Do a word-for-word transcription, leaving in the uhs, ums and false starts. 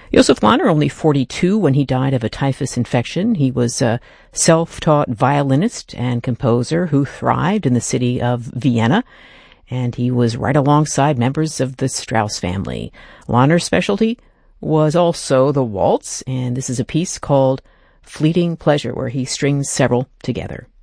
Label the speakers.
Speaker 1: Josef Lahner, only forty-two when he died of a typhus infection. He was a self-taught violinist and composer who thrived in the city of Vienna, and he was right alongside members of the Strauss family. Lahner's specialty was also the waltz, and this is a piece called Fleeting Pleasure, where he strings several together.